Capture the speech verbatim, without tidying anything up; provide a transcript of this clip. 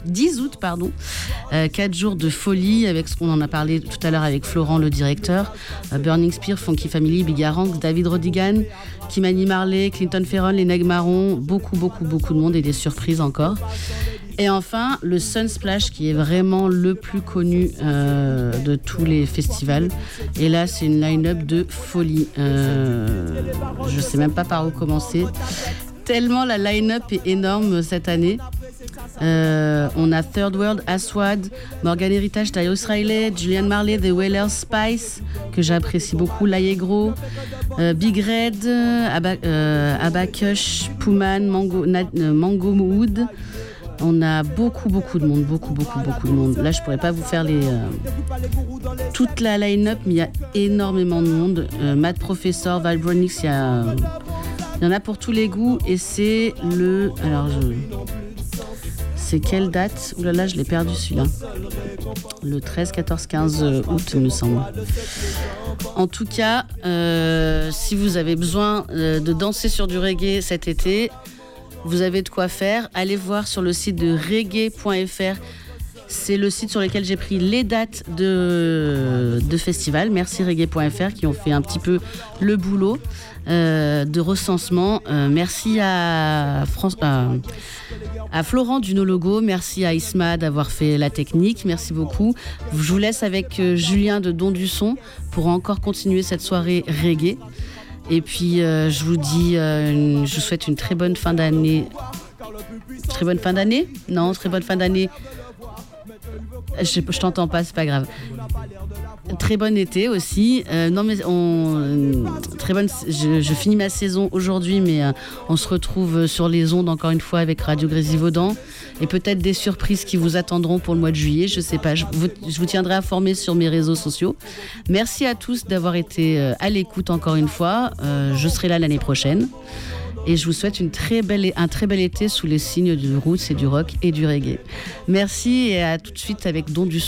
dix août, pardon. Euh, quatre jours de folie avec ce qu'on en a parlé tout à l'heure avec Florent, le directeur. Euh, Burning Spear, Funky Family, Bigarang, David Rodigan, Kimani Marley, Clinton Ferron, les Nègres Marrons, beaucoup, beaucoup, beaucoup de monde et des surprises encore. Et enfin, le Sunsplash, qui est vraiment le plus connu euh, de tous les festivals. Et là, c'est une line-up de folie. Euh, je ne sais même pas par où commencer. Tellement la line-up est énorme cette année. Euh, on a Third World, Aswad, Morgan Heritage, Tyus Riley, Julian Marley, The Wailers, Spice, que j'apprécie beaucoup, Laegro, euh, Big Red, Abba, euh, Abakush, Puman, Mango, Na, euh, Mango Wood. On a beaucoup, beaucoup de monde, beaucoup, beaucoup, beaucoup de monde. Là, je pourrais pas vous faire les euh, toute la line-up, mais il y a énormément de monde. Euh, Matt Professor, Vibronix, il y a, il y en a pour tous les goûts. Et c'est le, alors je, c'est quelle date ? Ouh là là, je l'ai perdu celui-là. Le treize, quatorze, quinze août, il me semble. En tout cas, euh, si vous avez besoin euh, de danser sur du reggae cet été, vous avez de quoi faire. Allez voir sur le site de reggae point f r. C'est le site sur lequel j'ai pris les dates de, de festival. Merci reggae point f r qui ont fait un petit peu le boulot euh, de recensement. Euh, merci à, France, euh, à Florent du No Logo. Merci à Isma d'avoir fait la technique. Merci beaucoup. Je vous laisse avec euh, Julien de Don du Son pour encore continuer cette soirée reggae. Et puis, euh, je vous dis, euh, une, je vous souhaite une très bonne fin d'année. Très bonne fin d'année ? Non, très bonne fin d'année. Je, je t'entends pas, c'est pas grave. Très bon été aussi. Euh, non, mais on, euh, très bonne. Je, je finis ma saison aujourd'hui, mais euh, on se retrouve sur les ondes encore une fois avec Radio Grésivaudan et peut-être des surprises qui vous attendront pour le mois de juillet. Je sais pas. Je vous, je vous tiendrai informé sur mes réseaux sociaux. Merci à tous d'avoir été euh, à l'écoute encore une fois. Euh, je serai là l'année prochaine. Et je vous souhaite une très belle, un très bel été sous les signes du roots et du rock et du reggae. Merci et à tout de suite avec Don du